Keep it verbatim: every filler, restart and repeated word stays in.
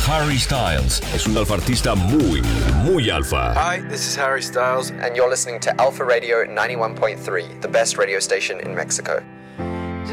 Harry Styles es un alfa artista muy, muy alfa. Hi, this is Harry Styles, and you're listening to Alpha Radio ninety-one point three, the best radio station in Mexico.